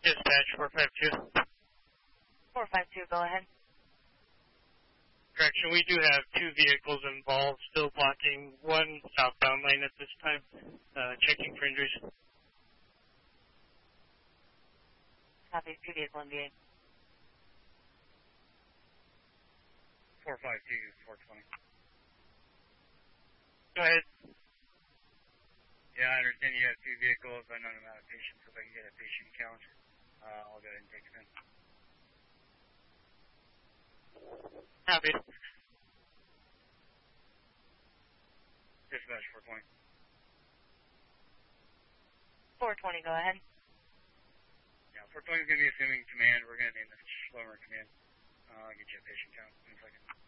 Dispatch 452. 452, go ahead. Correction, we do have 2 vehicles involved, still blocking one southbound lane at this time. Checking for injuries. Copy, 2 vehicle NVA. 452, 420. Go ahead. Yeah, I understand you have 2 vehicles. I know I'm out of patients. If I can get a patient count, I'll go ahead and take it in. Copy. Dispatch 420. 420, go ahead. Yeah, 420 is going to be assuming command. We're going to name this slower command. I'll get you a patient count in a second.